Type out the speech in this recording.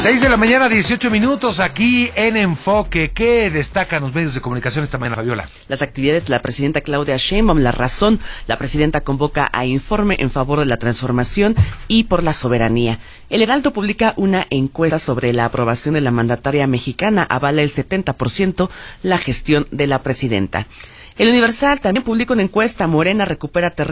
6 de la mañana, 18 minutos, aquí en Enfoque. ¿Qué destacan los medios de comunicación esta mañana, Fabiola? Las actividades de la presidenta Claudia Sheinbaum. La razón, la presidenta convoca a informe en favor de la transformación y por la soberanía. El Heraldo publica una encuesta sobre la aprobación de la mandataria mexicana. Avala el 70% la gestión de la presidenta. El Universal también publica una encuesta. Morena recupera terreno